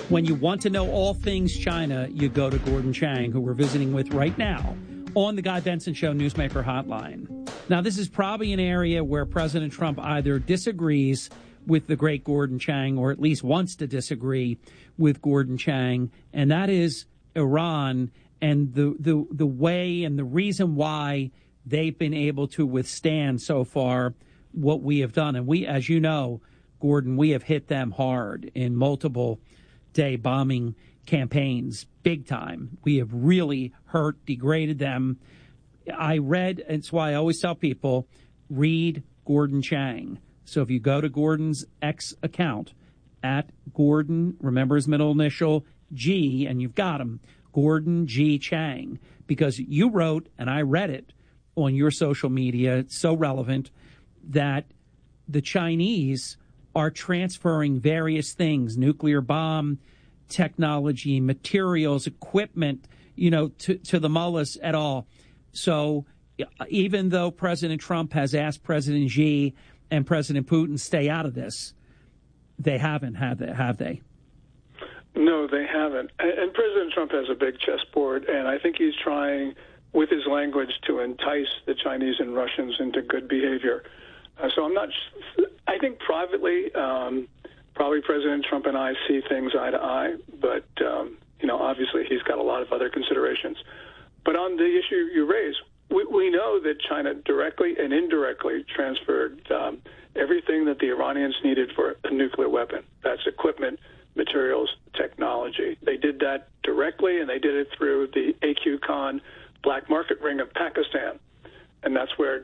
When you want to know all things China, you go to Gordon Chang, who we're visiting with right now on the Guy Benson Show Newsmaker Hotline. Now, this is probably an area where President Trump either disagrees with the great Gordon Chang or at least wants to disagree with Gordon Chang, and that is Iran and the way and the reason why they've been able to withstand so far what we have done. And we, as you know, Gordon, we have hit them hard in multiple day bombing campaigns, big time. We have really hurt, degraded them. I read, and it's why I always tell people, read Gordon Chang. So if you go to Gordon's X account, at Gordon, remember his middle initial, G, and you've got him, Gordon G. Chang, because you wrote, and I read it on your social media, it's so relevant, that the Chinese are transferring various things, nuclear bomb technology, materials, equipment, to the mullahs at all. So even though President Trump has asked President Xi and President Putin stay out of this, they haven't, have they? No, they haven't. And President Trump has a big chessboard, and I think he's trying, with his language, to entice the Chinese and Russians into good behavior. So I think privately, probably President Trump and I see things eye to eye, but, obviously he's got a lot of other considerations. But on the issue you raised, we know that China directly and indirectly transferred everything that the Iranians needed for a nuclear weapon. That's equipment, materials, technology. They did that directly, and they did it through the AQ Khan black market ring of Pakistan. And that's where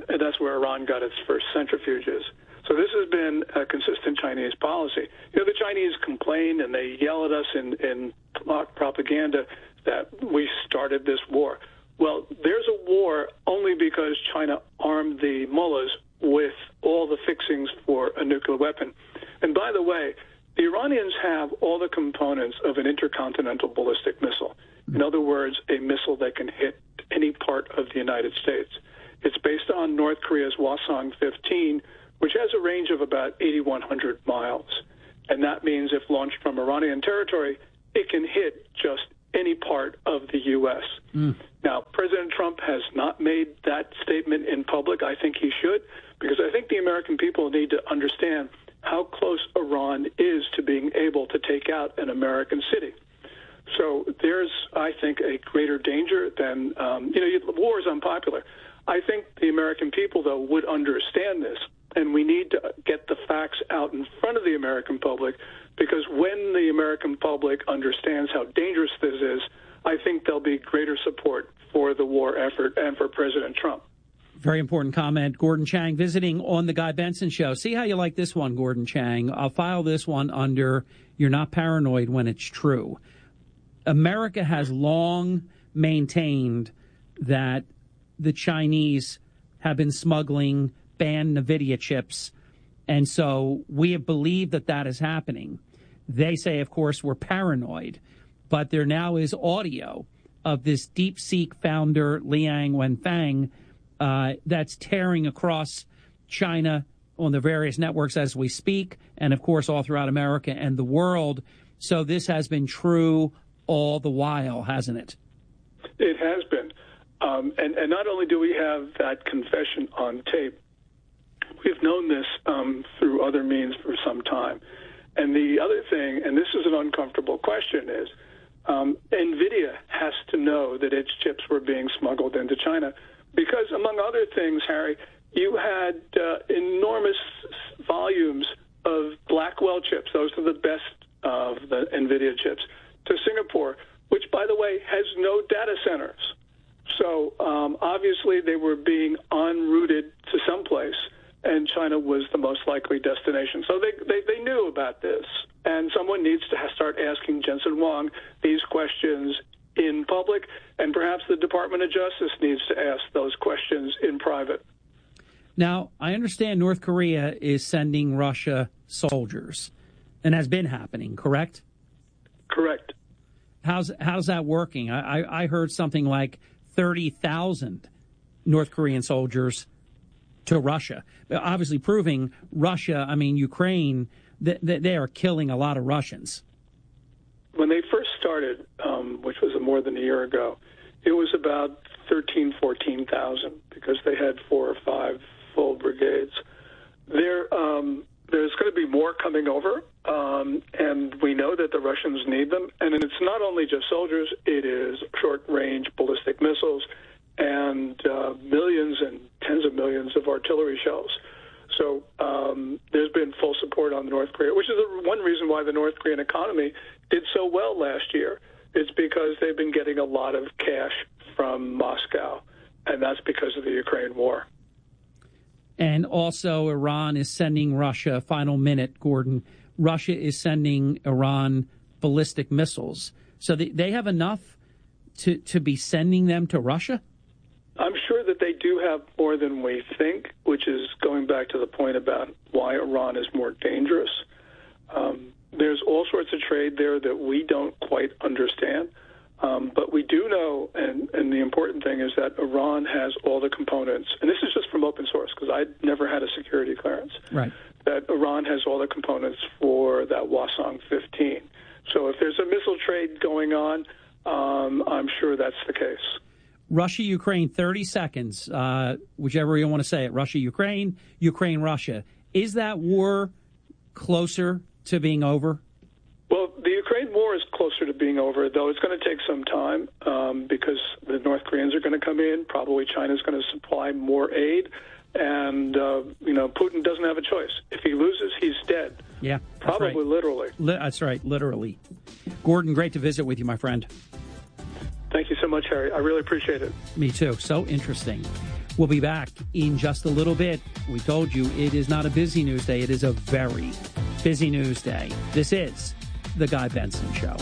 Iran got its first centrifuges. So this has been a consistent Chinese policy. The Chinese complain and they yell at us in propaganda that we started this war. Well, there's a war only because China armed the mullahs with all the fixings for a nuclear weapon. And by the way, the Iranians have all the components of an intercontinental ballistic missile. In other words, a missile that can hit any part of the United States. It's based on North Korea's Hwasong-15, which has a range of about 8,100 miles. And that means if launched from Iranian territory, it can hit just any part of the U.S. Now, President Trump has not made that statement in public. I think he should, because I think the American people need to understand how close Iran is to being able to take out an American city. So there's, I think, a greater danger than, war is unpopular. I think the American people, though, would understand this, and we need to get the facts out in front of the American public, because when the American public understands how dangerous this is, I think there'll be greater support for the war effort and for President Trump. Very important comment. Gordon Chang visiting on the Guy Benson Show. See how you like this one, Gordon Chang. I'll file this one under "You're not paranoid when it's true." America has long maintained that the Chinese have been smuggling banned NVIDIA chips, and so we have believed that that is happening. They say, of course, we're paranoid, but there now is audio of this DeepSeek founder, Liang Wenfeng, that's tearing across China on the various networks as we speak, and, of course, all throughout America and the world. So this has been true all the while, hasn't it? It has been. And not only do we have that confession on tape, we've known this through other means for some time. And the other thing, and this is an uncomfortable question, is NVIDIA has to know that its chips were being smuggled into China because, among other things, Harry, you had enormous volumes of Blackwell chips. Those are the best of the NVIDIA chips to Singapore, which, by the way, has no data centers. So obviously they were being en routed to someplace, and China was the most likely destination. So they knew about this, and someone needs to start asking Jensen Huang these questions in public, and perhaps the Department of Justice needs to ask those questions in private. Now, I understand North Korea is sending Russia soldiers, and has been happening, correct? Correct. How's that working? I heard something like 30,000 North Korean soldiers to Russia, obviously proving Russia, Ukraine, they are killing a lot of Russians. started, which was more than a year ago, it was about 14,000 because they had 4 or 5 full brigades. There's going to be more coming over, and we know that the Russians need them. And it's not only just soldiers, it is short-range ballistic missiles and millions and tens of millions of artillery shells. So there's been full support on North Korea, which is one reason why the North Korean economy did so well last year. It's because they've been getting a lot of cash from Moscow, and that's because of the Ukraine war. And also Iran is sending Russia, final minute, Gordon, Russia is sending Iran ballistic missiles. So they have enough to be sending them to Russia? I'm sure that they do have more than we think, which is going back to the point about why Iran is more dangerous. There's all sorts of trade there that we don't quite understand. But we do know, and the important thing is that Iran has all the components, and this is just from open source because I never had a security clearance, right? That Iran has all the components for that Hwasong 15. So if there's a missile trade going on, I'm sure that's the case. Russia-Ukraine, 30 seconds, whichever way you want to say it. Russia-Ukraine, Ukraine-Russia. Is that war closer to being over? Well, the Ukraine war is closer to being over, though it's going to take some time because the North Koreans are going to come in. Probably China's going to supply more aid. And, Putin doesn't have a choice. If he loses, he's dead. Yeah, probably right. Literally. That's right, literally. Gordon, great to visit with you, my friend. Thank you so much, Harry. I really appreciate it. Me too. So interesting. We'll be back in just a little bit. We told you it is not a busy news day. It is a very busy news day. This is The Guy Benson Show.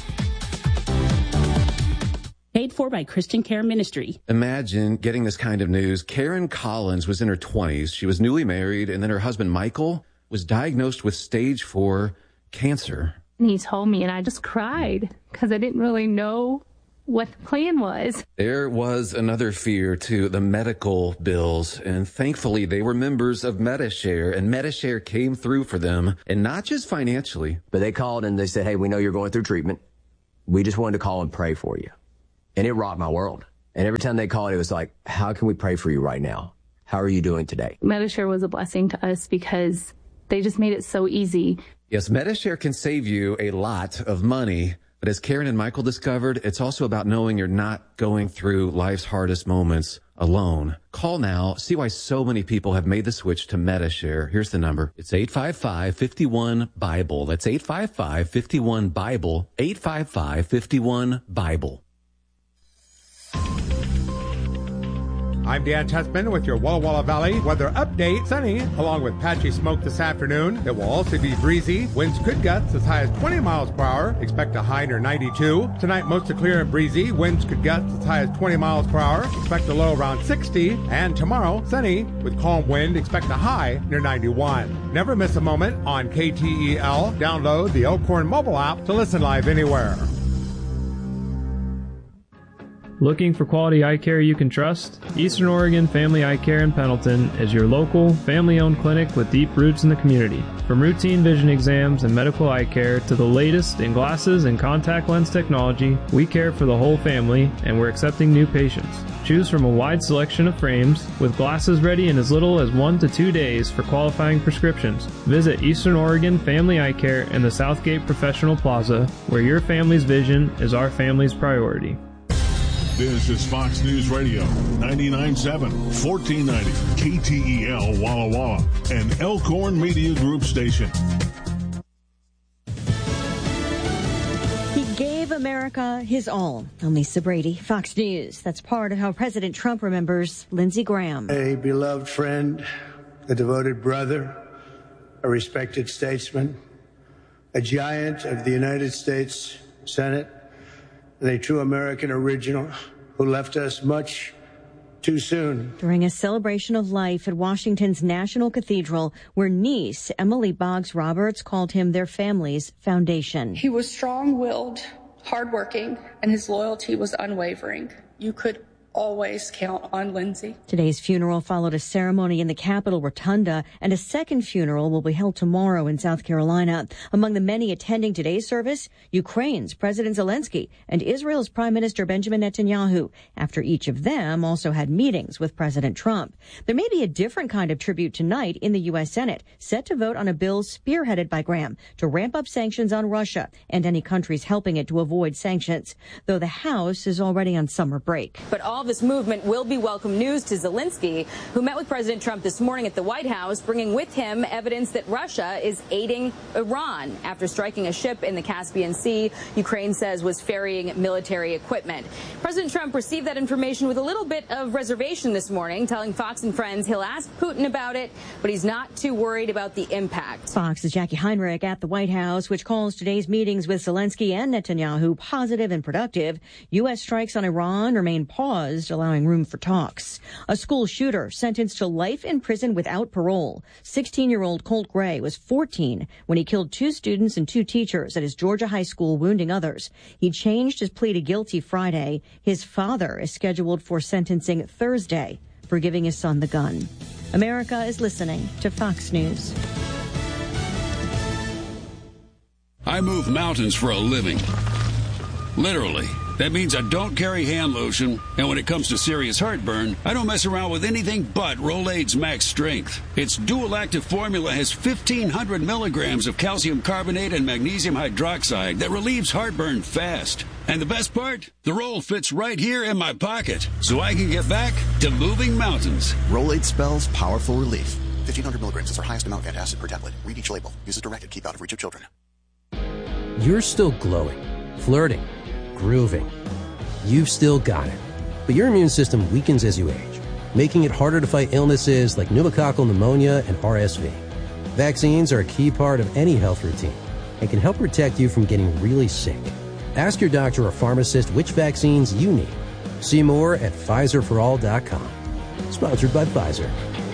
Paid for by Christian Care Ministry. Imagine getting this kind of news. Karen Collins was in her 20s. She was newly married, and then her husband, Michael, was diagnosed with stage 4 cancer. And he told me, and I just cried because I didn't really know what the plan was. There was another fear, too, the medical bills. And thankfully, they were members of Medi-Share, and Medi-Share came through for them, and not just financially. But they called and they said, hey, we know you're going through treatment. We just wanted to call and pray for you. And it rocked my world. And every time they called, it was like, how can we pray for you right now? How are you doing today? Medi-Share was a blessing to us because they just made it so easy. Yes, Medi-Share can save you a lot of money. But as Karen and Michael discovered, it's also about knowing you're not going through life's hardest moments alone. Call now. See why so many people have made the switch to Medi-Share. Here's the number. It's 855-51-BIBLE. That's 855-51-BIBLE. 855-51-BIBLE. I'm Dan Tessman with your Walla Walla Valley weather update. Sunny, along with patchy smoke this afternoon. It will also be breezy. Winds could gusts as high as 20 miles per hour. Expect a high near 92. Tonight, mostly clear and breezy. Winds could gusts as high as 20 miles per hour. Expect a low around 60. And tomorrow, sunny with calm wind. Expect a high near 91. Never miss a moment on KTEL. Download the Elkhorn mobile app to listen live anywhere. Looking for quality eye care you can trust? Eastern Oregon Family Eye Care in Pendleton is your local, family-owned clinic with deep roots in the community. From routine vision exams and medical eye care to the latest in glasses and contact lens technology, we care for the whole family, and we're accepting new patients. Choose from a wide selection of frames, with glasses ready in as little as 1 to 2 days for qualifying prescriptions. Visit Eastern Oregon Family Eye Care in the Southgate Professional Plaza, where your family's vision is our family's priority. This is Fox News Radio, 99.7, 1490, KTEL Walla Walla, an Elkhorn Media Group station. He gave America his all. I'm Lisa Brady, Fox News. That's part of how President Trump remembers Lindsey Graham. A beloved friend, a devoted brother, a respected statesman, a giant of the United States Senate, and a true American original who left us much too soon. During a celebration of life at Washington's National Cathedral, where niece Emily Boggs Roberts called him their family's foundation. He was strong-willed, hardworking, and his loyalty was unwavering. You could always count on Lindsey. Today's funeral followed a ceremony in the Capitol Rotunda, and a second funeral will be held tomorrow in South Carolina. Among the many attending today's service, Ukraine's President Zelensky and Israel's Prime Minister Benjamin Netanyahu, after each of them also had meetings with President Trump. There may be a different kind of tribute tonight in the U.S. Senate, set to vote on a bill spearheaded by Graham to ramp up sanctions on Russia and any countries helping it to avoid sanctions, though the House is already on summer break. But all this movement will be welcome news to Zelensky, who met with President Trump this morning at the White House, bringing with him evidence that Russia is aiding Iran after striking a ship in the Caspian Sea, Ukraine says was ferrying military equipment. President Trump received that information with a little bit of reservation this morning, telling Fox and Friends he'll ask Putin about it, but he's not too worried about the impact. Fox's Jackie Heinrich at the White House, which calls today's meetings with Zelensky and Netanyahu positive and productive. U.S. strikes on Iran remain paused, allowing room for talks. A school shooter sentenced to life in prison without parole. 16-year-old Colt Gray was 14 when he killed 2 students and 2 teachers at his Georgia high school, wounding others. He changed his plea to guilty Friday. His father is scheduled for sentencing Thursday for giving his son the gun. America is listening to Fox News. I move mountains for a living. Literally. That means I don't carry hand lotion, and when it comes to serious heartburn, I don't mess around with anything but Rolaids Max Strength. Its dual-active formula has 1,500 milligrams of calcium carbonate and magnesium hydroxide that relieves heartburn fast. And the best part? The roll fits right here in my pocket, so I can get back to moving mountains. Rolaids spells powerful relief. 1,500 milligrams is our highest amount of antacid per tablet. Read each label. Use as directed. Keep out of reach of children. You're still glowing, flirting, grooving. You've still got it. But your immune system weakens as you age, making it harder to fight illnesses like pneumococcal pneumonia and RSV. Vaccines are a key part of any health routine and can help protect you from getting really sick. Ask your doctor or pharmacist which vaccines you need. See more at PfizerForAll.com. Sponsored by Pfizer.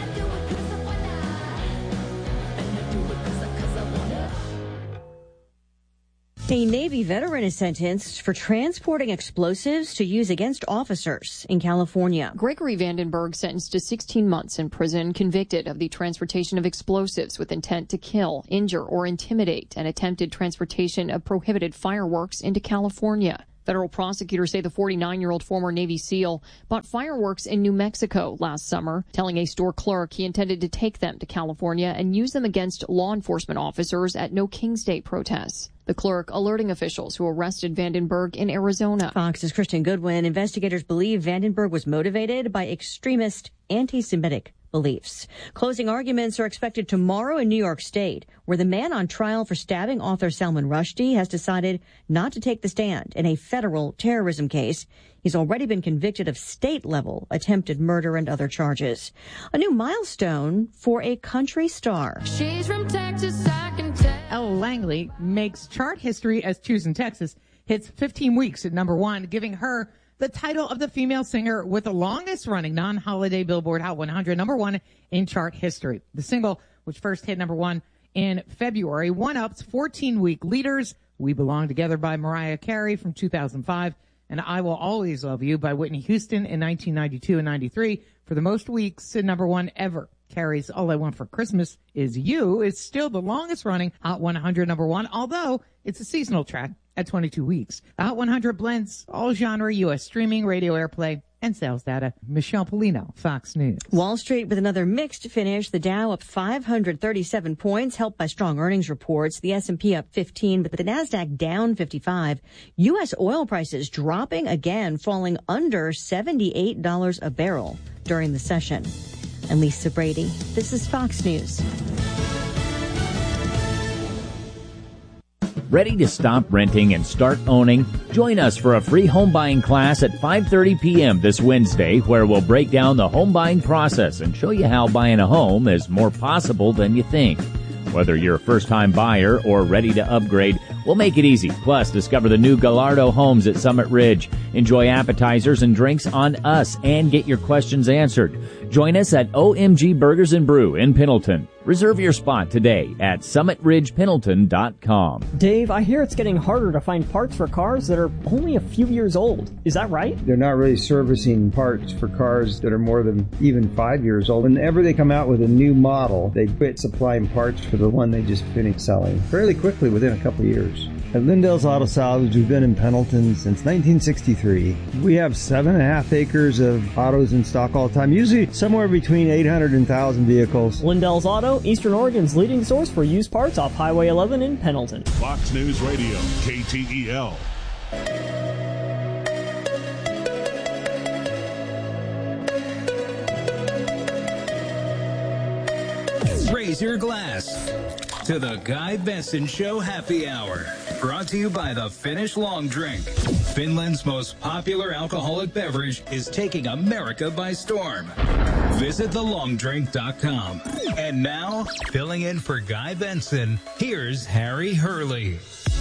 A Navy veteran is sentenced for transporting explosives to use against officers in California. Gregory Vandenberg sentenced to 16 months in prison, convicted of the transportation of explosives with intent to kill, injure, or intimidate, and attempted transportation of prohibited fireworks into California. Federal prosecutors say the 49-year-old former Navy SEAL bought fireworks in New Mexico last summer, telling a store clerk he intended to take them to California and use them against law enforcement officers at No King's Day protests. The clerk alerting officials who arrested Vandenberg in Arizona. Fox's Christian Goodwin. Investigators believe Vandenberg was motivated by extremist anti-Semitic beliefs. Closing arguments are expected tomorrow in New York State, where the man on trial for stabbing author Salman Rushdie has decided not to take the stand in a federal terrorism case. He's already been convicted of state-level attempted murder and other charges. A new milestone for a country star. She's from Texas, I can tell. Ella Langley makes chart history as Choosing Texas hits 15 weeks at number 1, giving her the title of the female singer with the longest-running non-holiday Billboard Hot 100 number 1 in chart history. The single, which first hit number 1 in February, one-ups 14-week leaders We Belong Together by Mariah Carey from 2005, and I Will Always Love You by Whitney Houston in 1992 and 93 for the most weeks at number 1 ever. Carey's All I Want for Christmas Is You is still the longest-running Hot 100 number 1, although it's a seasonal track at 22 weeks. The Hot 100 blends all genre, U.S. streaming, radio airplay, and sales data. Michelle Polino, Fox News. Wall Street with another mixed finish. The Dow up 537 points, helped by strong earnings reports. The S&P up 15, but the Nasdaq down 55. U.S. oil prices dropping again, falling under $78 a barrel during the session. I'm Lisa Brady. This is Fox News. Ready to stop renting and start owning? Join us for a free home buying class at 5:30 p.m. this Wednesday, where we'll break down the home buying process and show you how buying a home is more possible than you think. Whether you're a first-time buyer or ready to upgrade, We'll make it easy. Plus, discover the new Gallardo Homes at Summit Ridge. Enjoy appetizers and drinks on us and get your questions answered. Join us at OMG Burgers and Brew in Pendleton. Reserve your spot today at summitridgependleton.com. Dave, I hear it's getting harder to find parts for cars that are only a few years old. Is that right? They're not really servicing parts for cars that are more than even 5 years old. Whenever they come out with a new model, they quit supplying parts for the one they just finished selling fairly quickly within a couple of years. At Lindell's Auto Salvage, we've been in Pendleton since 1963. We have 7.5 acres of autos in stock all the time, usually somewhere between 800 and 1,000 vehicles. Lindell's Auto, Eastern Oregon's leading source for used parts off Highway 11 in Pendleton. Fox News Radio, KTEL. Raise your glass to the Guy Benson Show Happy Hour. Brought to you by the Finnish Long Drink. Finland's most popular alcoholic beverage is taking America by storm. Visit thelongdrink.com. And now, filling in for Guy Benson, here's Harry Hurley.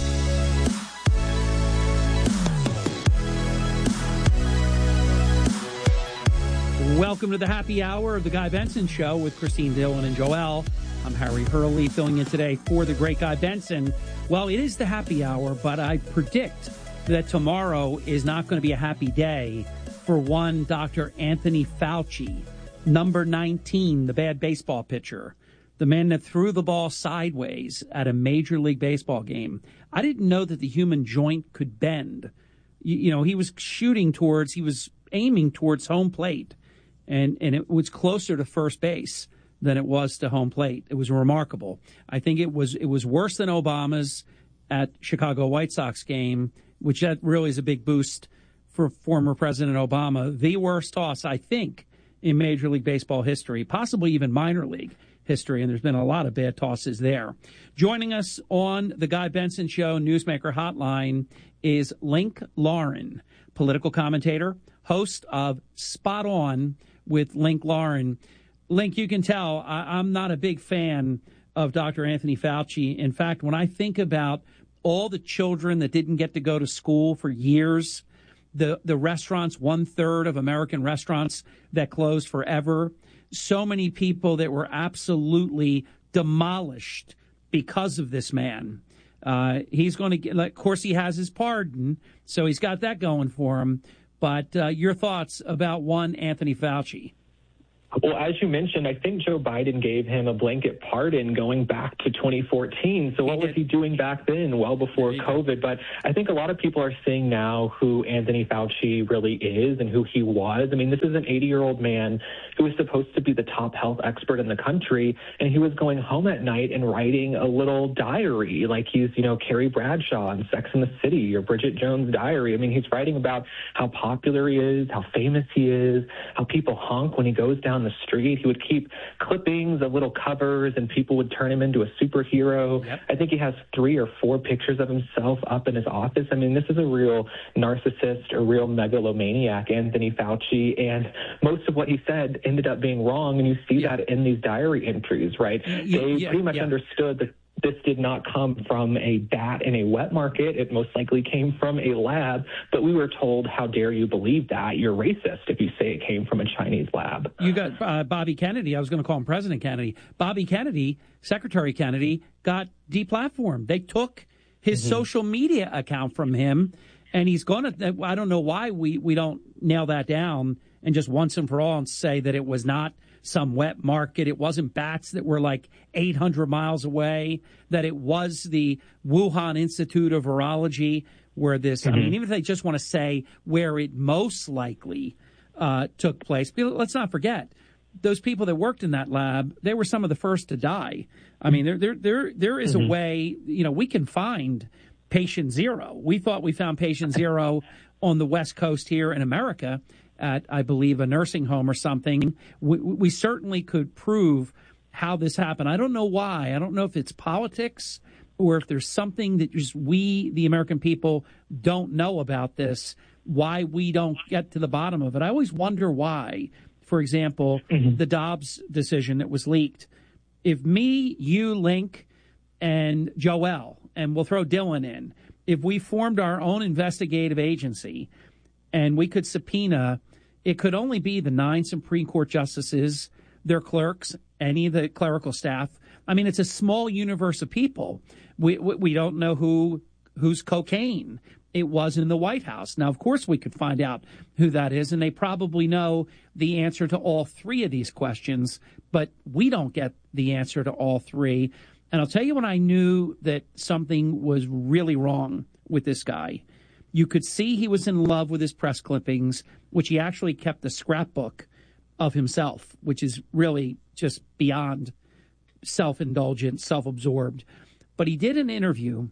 Welcome to the happy hour of the Guy Benson Show with Christine Dillon and Joel. I'm Harry Hurley, filling in today for the great Guy Benson. Well, it is the happy hour, but I predict that tomorrow is not going to be a happy day for one Dr. Anthony Fauci, number 19, the bad baseball pitcher, the man that threw the ball sideways at a Major League Baseball game. I didn't know that the human joint could bend. You know, he was aiming towards home plate, and it was closer to first base than it was to home plate. It was remarkable. I think it was worse than Obama's at Chicago White Sox game, which that really is a big boost for former President Obama. The worst toss, I think, in Major League Baseball history, possibly even minor league history, and there's been a lot of bad tosses there. Joining us on the Guy Benson Show Newsmaker Hotline is Link Lauren, political commentator, host of Spot On with Link Lauren. Link, you can tell I'm not a big fan of Dr. Anthony Fauci. In fact, when I think about all the children that didn't get to go to school for years, the restaurants, 1/3 of American restaurants that closed forever, so many people that were absolutely demolished because of this man. He's going to get, of course, he has his pardon, so he's got that going for him. But your thoughts about one Anthony Fauci? Well, as you mentioned, I think Joe Biden gave him a blanket pardon going back to 2014. So what was he doing back then, well before COVID? But I think a lot of people are seeing now who Anthony Fauci really is and who he was. I mean, this is an 80-year-old man who was supposed to be the top health expert in the country, and he was going home at night and writing a little diary like he's, Carrie Bradshaw in Sex and the City or Bridget Jones' Diary. I mean, he's writing about how popular he is, how famous he is, how people honk when he goes down the street. He would keep clippings of little covers and people would turn him into a superhero. Yep. I think he has 3 or 4 pictures of himself up in his office. I mean, this is a real narcissist, a real megalomaniac, Anthony Fauci, and most of what he said ended up being wrong, and you see that in these diary entries, right? They pretty much understood that this did not come from a bat in a wet market. It most likely came from a lab, but we were told, how dare you believe that? You're racist if you say it came from a Chinese lab. You got Bobby Kennedy. I was going to call him President Kennedy. Bobby Kennedy, Secretary Kennedy, got deplatformed. They took his social media account from him, and he's going to, I don't know why we don't nail that down and just once and for all and say that it was not some wet market. It wasn't bats that were like 800 miles away, that it was the Wuhan Institute of Virology where this, I mean, even if they just want to say where it most likely took place, let's not forget, those people that worked in that lab, they were some of the first to die. I mean, there is a way, we can find patient zero. We thought we found patient zero on the West Coast here in America at, I believe, a nursing home or something. We certainly could prove how this happened. I don't know why. I don't know if it's politics or if there's something that just we, the American people, don't know about this, why we don't get to the bottom of it. I always wonder why, for example, the Dobbs decision that was leaked. If me, you, Link, and Joel and we'll throw Dylan in, if we formed our own investigative agency and we could subpoena, it could only be the 9 Supreme Court justices, their clerks, any of the clerical staff. I mean, it's a small universe of people. We don't know whose cocaine it was in the White House. Now, of course, we could find out who that is, and they probably know the answer to all 3 of these questions, but we don't get the answer to all 3. And I'll tell you when I knew that something was really wrong with this guy. You could see he was in love with his press clippings, which he actually kept a scrapbook of himself, which is really just beyond self-indulgent, self-absorbed. But he did an interview.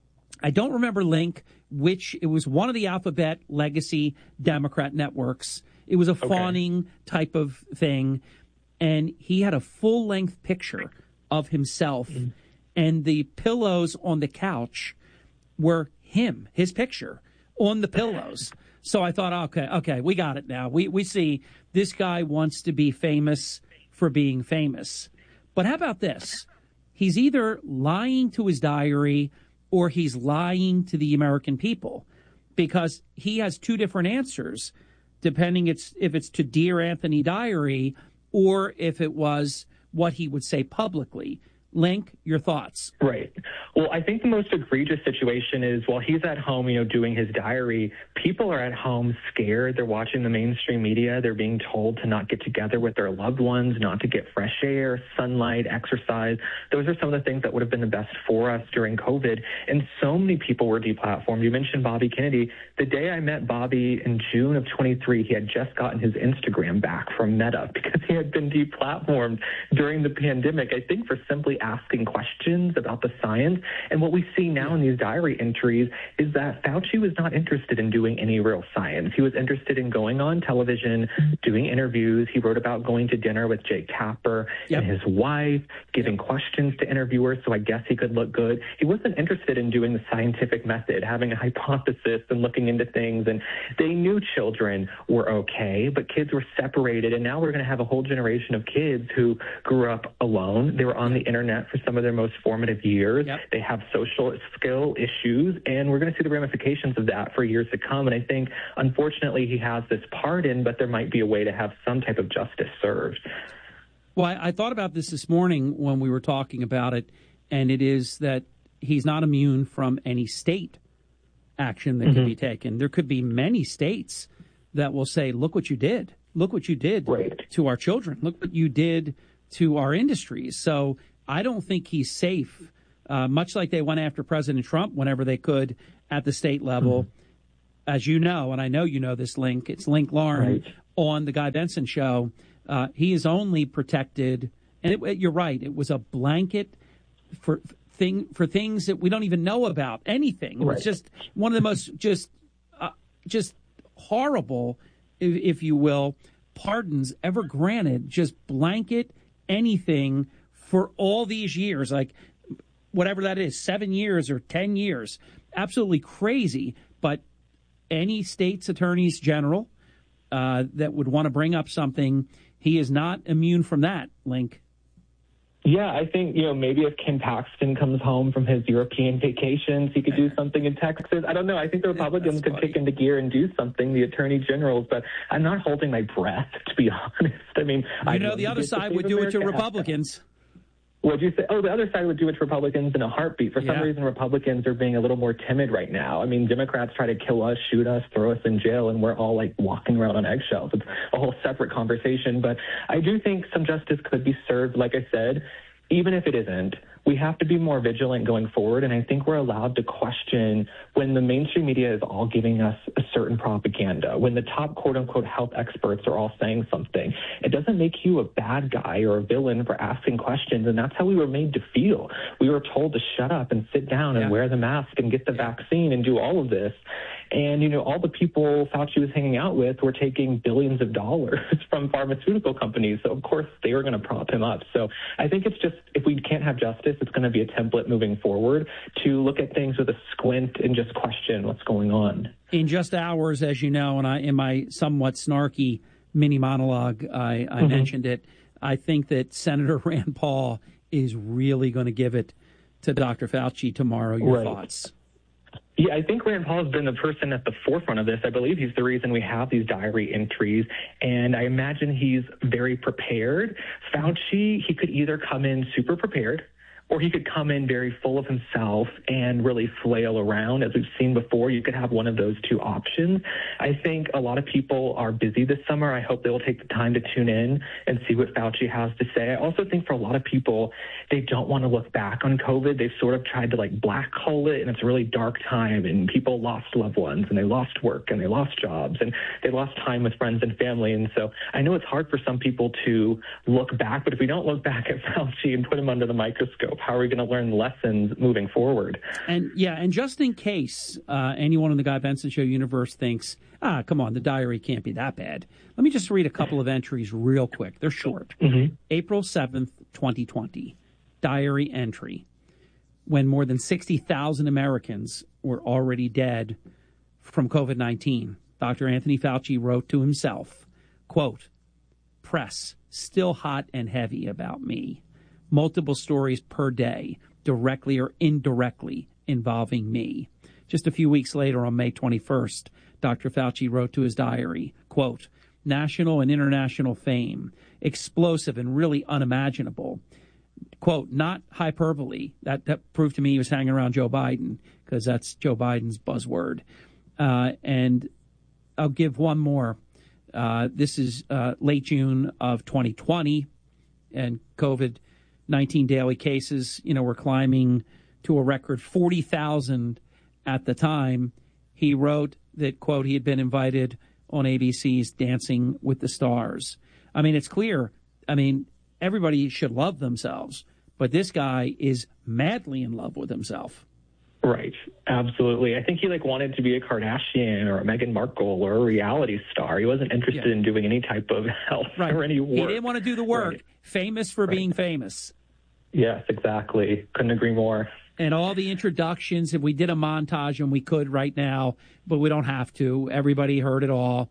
I don't remember link, which it was one of the Alphabet Legacy Democrat networks. It was a fawning type of thing. And he had a full-length picture of himself. And the pillows on the couch were him, his picture on the pillows. So I thought, okay, we got it now. We see this guy wants to be famous for being famous. But how about this? He's either lying to his diary or he's lying to the American people, because he has 2 different answers, depending if it's to Dear Anthony Diary or if it was what he would say publicly. Link, your thoughts. Right. Well, I think the most egregious situation is while he's at home, doing his diary, people are at home scared. They're watching the mainstream media. They're being told to not get together with their loved ones, not to get fresh air, sunlight, exercise. Those are some of the things that would have been the best for us during COVID. And so many people were deplatformed. You mentioned Bobby Kennedy. The day I met Bobby in June of 23, he had just gotten his Instagram back from Meta because he had been deplatformed during the pandemic, I think for simply asking questions about the science. And what we see now in these diary entries is that Fauci was not interested in doing any real science. He was interested in going on television, doing interviews. He wrote about going to dinner with Jake Tapper and his wife, giving questions to interviewers, so I guess he could look good. He wasn't interested in doing the scientific method, having a hypothesis and looking into things. And they knew children were okay, but kids were separated. And now we're going to have a whole generation of kids who grew up alone. They were on the internet for some of their most formative years. They have social skill issues, and we're going to see the ramifications of that for years to come. And I think, unfortunately, he has this pardon, but there might be a way to have some type of justice served. Well, I thought about this morning when we were talking about it, and it is that he's not immune from any state action that could be taken. There could be many states that will say, look what you did. Look what you did to our children. Look what you did to our industries. So I don't think he's safe, much like they went after President Trump whenever they could at the state level. As you know, and I know you know this, Link, it's Link Lauren on the Guy Benson Show. He is only protected, and you're right, it was a blanket for things that we don't even know about, anything. It was just one of the most just horrible, if you will, pardons ever granted, just blanket anything for all these years, like whatever that is, 7 years or 10 years. Absolutely crazy. But any state's attorneys general that would want to bring up something, he is not immune from that, Link. Yeah, I think, maybe if Ken Paxton comes home from his European vacations, he could do something in Texas. I don't know. I think the Republicans could kick into gear and do something, the attorney generals, but I'm not holding my breath, to be honest. I mean, the other side would do it to Republicans. What'd you say? Oh, the other side would do it to Republicans in a heartbeat. For some reason, Republicans are being a little more timid right now. I mean, Democrats try to kill us, shoot us, throw us in jail, and we're all walking around on eggshells. It's a whole separate conversation. But I do think some justice could be served, like I said. Even if it isn't, we have to be more vigilant going forward. And I think we're allowed to question when the mainstream media is all giving us a certain propaganda, when the top quote unquote health experts are all saying something. It doesn't make you a bad guy or a villain for asking questions. And that's how we were made to feel. We were told to shut up and sit down and wear the mask and get the vaccine and do all of this. And, all the people Fauci was hanging out with were taking billions of dollars from pharmaceutical companies. So, of course, they were going to prop him up. So I think it's just, if we can't have justice, it's going to be a template moving forward to look at things with a squint and just question what's going on. In just hours, as you know, and in my somewhat snarky mini monologue, I mentioned it, I think that Senator Rand Paul is really going to give it to Dr. Fauci tomorrow. Your Right. thoughts? Yeah, I think Rand Paul has been the person at the forefront of this. I believe he's the reason we have these diary entries, and I imagine he's very prepared. Fauci, he could either come in super prepared, or he could come in very full of himself and really flail around. As we've seen before, you could have one of those two options. I think a lot of people are busy this summer. I hope they will take the time to tune in and see what Fauci has to say. I also think for a lot of people, they don't want to look back on COVID. They've sort of tried to black hole it, and it's a really dark time, and people lost loved ones, and they lost work, and they lost jobs, and they lost time with friends and family. And so I know it's hard for some people to look back, but if we don't look back at Fauci and put him under the microscope, how are we going to learn lessons moving forward? And just in case anyone in the Guy Benson Show universe thinks, come on, the diary can't be that bad. Let me just read a couple of entries real quick. They're short. Mm-hmm. April 7th, 2020, diary entry. When more than 60,000 Americans were already dead from COVID-19, Dr. Anthony Fauci wrote to himself, quote, "Press still hot and heavy about me. Multiple stories per day, directly or indirectly involving me." Just a few weeks later, on May 21st, Dr. Fauci wrote to his diary, quote, "National and international fame, explosive and really unimaginable." Quote, not hyperbole. That proved to me he was hanging around Joe Biden, because that's Joe Biden's buzzword. And I'll give one more. This is late June of 2020, and COVID-19 daily cases, were climbing to a record 40,000 at the time. He wrote that, quote, he had been invited on ABC's Dancing with the Stars. I mean, it's clear. I mean, everybody should love themselves, but this guy is madly in love with himself. Right. Absolutely. I think he wanted to be a Kardashian or a Meghan Markle or a reality star. He wasn't interested in doing any type of health or any work. He didn't want to do the work. Right. Famous for being famous. Yes, exactly. Couldn't agree more. And all the introductions, if we did a montage, and we could right now, but we don't have to. Everybody heard it all.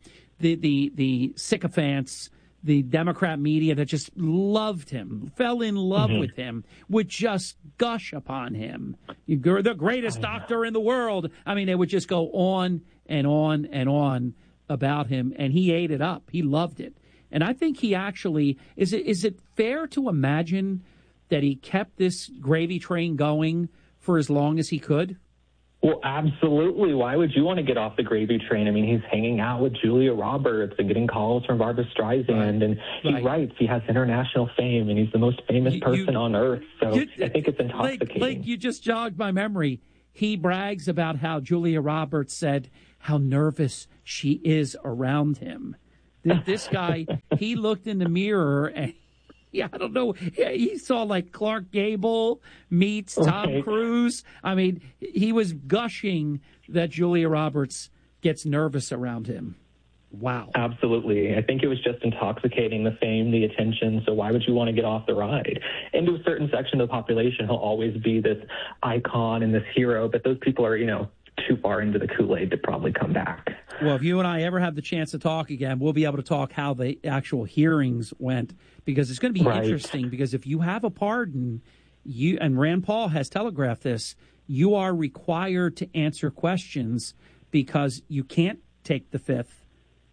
The sycophants, the Democrat media that just loved him, fell in love with him, would just gush upon him. You're the greatest doctor in the world. I mean, they would just go on and on and on about him, and he ate it up. He loved it. And I think he actually, is it fair to imagine that he kept this gravy train going for as long as he could? Well, absolutely. Why would you want to get off the gravy train? I mean, he's hanging out with Julia Roberts and getting calls from Barbra Streisand, and he writes he has international fame, and he's the most famous person on earth. So I think it's intoxicating. You just jogged my memory. He brags about how Julia Roberts said how nervous she is around him. This guy, he looked in the mirror and I don't know. He saw Clark Gable meets Tom Cruise. I mean, he was gushing that Julia Roberts gets nervous around him. Wow. Absolutely. I think it was just intoxicating, the fame, the attention. So why would you want to get off the ride? And to a certain section of the population, he'll always be this icon and this hero. But those people are, too far into the Kool-Aid to probably come back. Well, if you and I ever have the chance to talk again, we'll be able to talk how the actual hearings went, because it's going to be interesting. Because if you have a pardon, and Rand Paul has telegraphed this, you are required to answer questions, because you can't take the fifth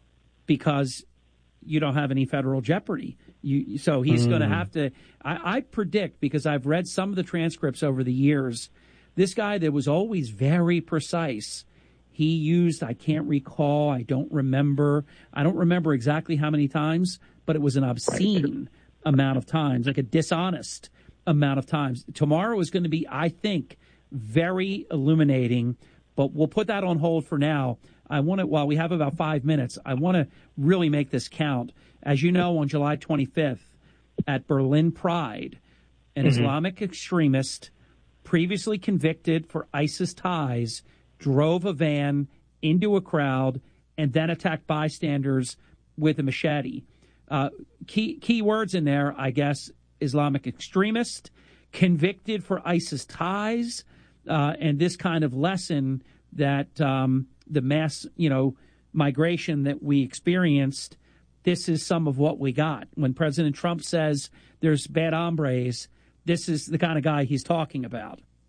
because you don't have any federal jeopardy. So he's going to have to. I predict, because I've read some of the transcripts over the years, this guy that was always very precise, he used, I can't recall, I don't remember exactly how many times, but it was an obscene amount of times, a dishonest amount of times. Tomorrow is going to be, I think, very illuminating, but we'll put that on hold for now. While we have about 5 minutes, I want to really make this count. As you know, on July 25th at Berlin Pride, an Islamic extremist previously convicted for ISIS ties drove a van into a crowd and then attacked bystanders with a machete. Key words in there, I guess: Islamic extremist, convicted for ISIS ties, and this kind of lesson that the mass, migration that we experienced, this is some of what we got. When President Trump says there's bad hombres, this is the kind of guy he's talking about.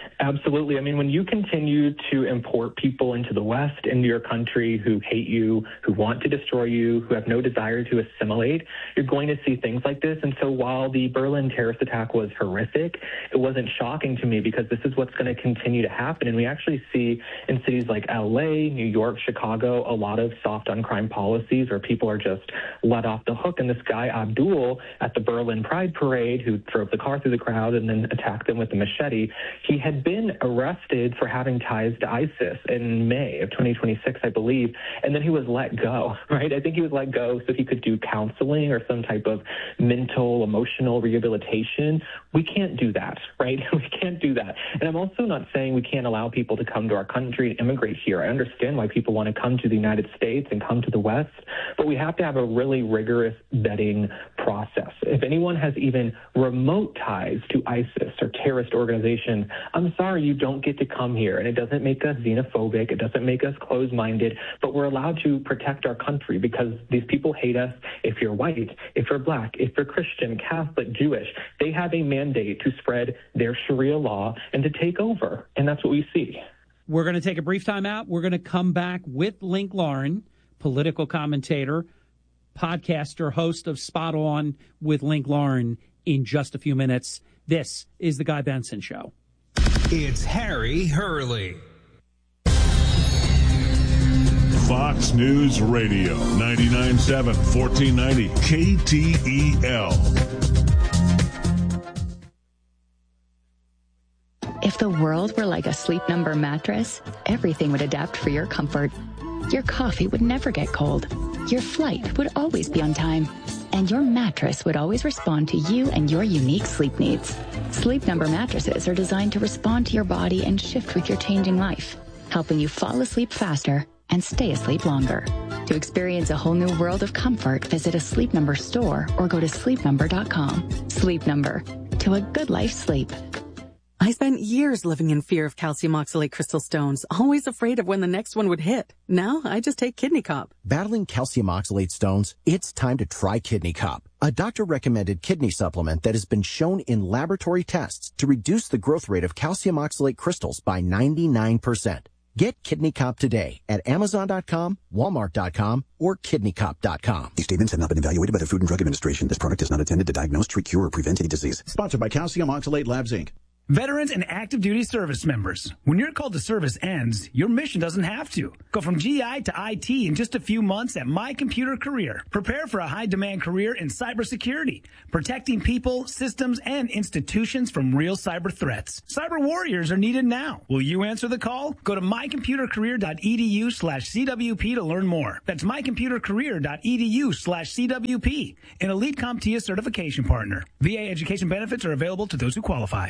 Absolutely. I mean, when you continue to import people into the West, into your country, who hate you, who want to destroy you, who have no desire to assimilate, you're going to see things like this. And so while the Berlin terrorist attack was horrific, it wasn't shocking to me because this is what's going to continue to happen. And we actually see in cities like LA, New York, Chicago, a lot of soft on crime policies where people are just let off the hook. And this guy, Abdul, at the Berlin Pride Parade, who drove the car through the crowd and then attacked them with a machete, he had been arrested for having ties to ISIS in May of 2026, I believe, and then he was let go, right? I think he was let go so he could do counseling or some type of mental, emotional rehabilitation. We can't do that, right? We can't do that. And I'm also not saying we can't allow people to come to our country and immigrate here. I understand why people want to come to the United States and come to the West, but we have to have a really rigorous vetting process. If anyone has even remote ties to ISIS or terrorist organizations, I'm sorry, you don't get to come here. And it doesn't make us xenophobic. It doesn't make us closed-minded, but we're allowed to protect our country because these people hate us. If you're white, if you're black, if you're Christian, Catholic, Jewish, they have a mandate to spread their Sharia law and to take over. And that's what we see. We're going to take a brief time out. We're going to come back with Link Lauren, political commentator, podcaster, host of Spot On with Link Lauren in just a few minutes. This is The Guy Benson Show. It's Harry Hurley. Fox News Radio, 99.7, 1490, KTEL. If the world were like a Sleep Number mattress, everything would adapt for your comfort. Your coffee would never get cold. Your flight would always be on time. And your mattress would always respond to you and your unique sleep needs. Sleep Number mattresses are designed to respond to your body and shift with your changing life, helping you fall asleep faster and stay asleep longer. To experience a whole new world of comfort, visit a Sleep Number store or go to sleepnumber.com. Sleep Number. To a good night's sleep. I spent years living in fear of calcium oxalate crystal stones, always afraid of when the next one would hit. Now, I just take Kidney Cop. Battling calcium oxalate stones? It's time to try Kidney Cop, a doctor-recommended kidney supplement that has been shown in laboratory tests to reduce the growth rate of calcium oxalate crystals by 99%. Get Kidney Cop today at Amazon.com, Walmart.com, or KidneyCop.com. These statements have not been evaluated by the Food and Drug Administration. This product is not intended to diagnose, treat, cure, or prevent any disease. Sponsored by Calcium Oxalate Labs, Inc. Veterans and active duty service members. When your call to service ends, your mission doesn't have to. Go from GI to IT in just a few months at My Computer Career. Prepare for a high-demand career in cybersecurity, protecting people, systems, and institutions from real cyber threats. Cyber warriors are needed now. Will you answer the call? Go to mycomputercareer.edu/CWP to learn more. That's mycomputercareer.edu/CWP, an elite CompTIA certification partner. VA education benefits are available to those who qualify.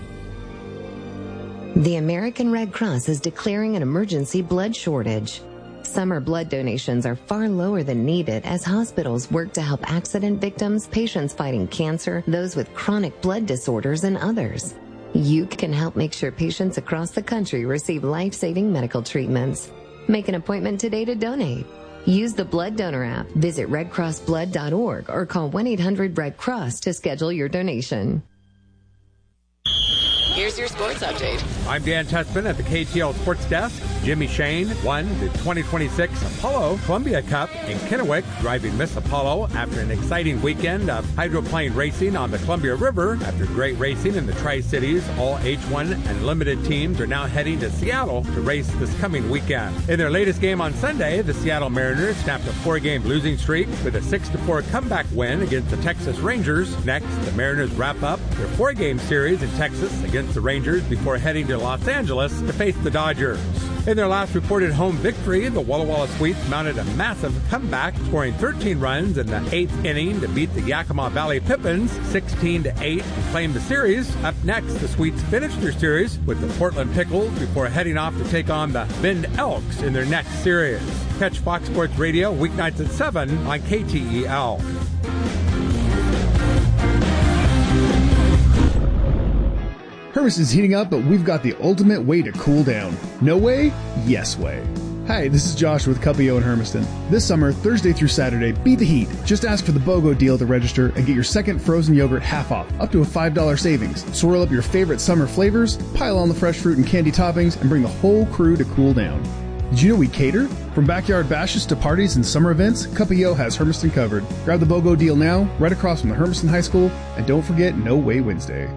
The American Red Cross is declaring an emergency blood shortage. Summer blood donations are far lower than needed as hospitals work to help accident victims, patients fighting cancer, those with chronic blood disorders, and others. You can help make sure patients across the country receive life-saving medical treatments. Make an appointment today to donate. Use the Blood Donor app, visit redcrossblood.org, or call 1-800-RED-CROSS to schedule your donation. Here's your sports update. I'm Dan Tessman at the KTL Sports Desk. Jimmy Shane won the 2026 Apollo Columbia Cup in Kennewick, driving Miss Apollo after an exciting weekend of hydroplane racing on the Columbia River. After great racing in the Tri-Cities, all H1 and limited teams are now heading to Seattle to race this coming weekend. In their latest game on Sunday, the Seattle Mariners snapped a 4-game losing streak with a 6-4 comeback win against the Texas Rangers. Next, the Mariners wrap up their 4-game series in Texas against the Rangers before heading to Los Angeles to face the Dodgers. In their last reported home victory, the Walla Walla Sweets mounted a massive comeback, scoring 13 runs in the 8th inning to beat the Yakima Valley Pippins 16-8 and claim the series. Up next, the Sweets finished their series with the Portland Pickles before heading off to take on the Bend Elks in their next series. Catch Fox Sports Radio weeknights at 7 on KTEL. Hermes is heating up, but we've got the ultimate way to cool down. No way? Yes way. Hi, this is Josh with Cuppio in Hermiston. This summer, Thursday through Saturday, beat the heat. Just ask for the BOGO deal at the register and get your second frozen yogurt half off, up to a $5 savings. Swirl up your favorite summer flavors, pile on the fresh fruit and candy toppings, and bring the whole crew to cool down. Did you know we cater? From backyard bashes to parties and summer events, Cuppio has Hermiston covered. Grab the BOGO deal now, right across from the Hermiston High School, and don't forget No Way Wednesday.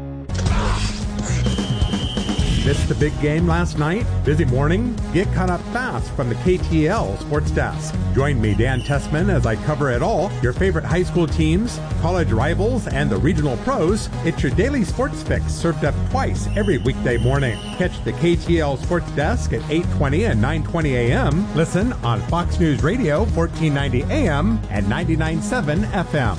Missed the big game last night? Busy morning? Get caught up fast from the KTL Sports Desk. Join me, Dan Tessman, as I cover it all. Your favorite high school teams, college rivals, and the regional pros. It's your daily sports fix served up twice every weekday morning. Catch the KTL Sports Desk at 8:20 and 9:20 a.m. Listen on Fox News Radio, 1490 a.m. and 99.7 FM.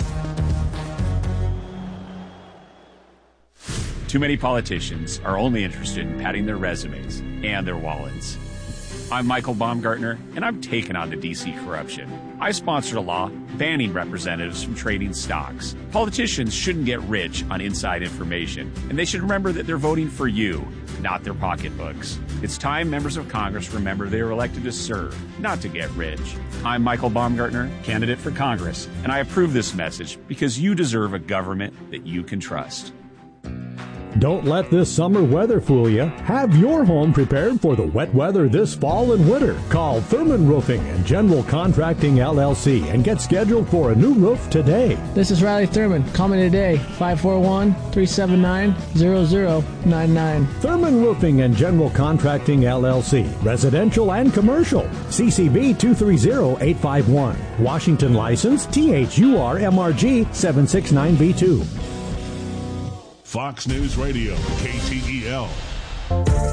Too many politicians are only interested in padding their resumes and their wallets. I'm Michael Baumgartner, and I'm taking on the D.C. corruption. I sponsored a law banning representatives from trading stocks. Politicians shouldn't get rich on inside information, and they should remember that they're voting for you, not their pocketbooks. It's time members of Congress remember they were elected to serve, not to get rich. I'm Michael Baumgartner, candidate for Congress, and I approve this message because you deserve a government that you can trust. Don't let this summer weather fool you. Have your home prepared for the wet weather this fall and winter. Call Thurman Roofing and General Contracting LLC and get scheduled for a new roof today. This is Riley Thurman. Call me today, 541-379-0099. Thurman Roofing and General Contracting LLC. Residential and commercial. CCB 230851. Washington license THURMRG 769B2. Fox News Radio, KTEL.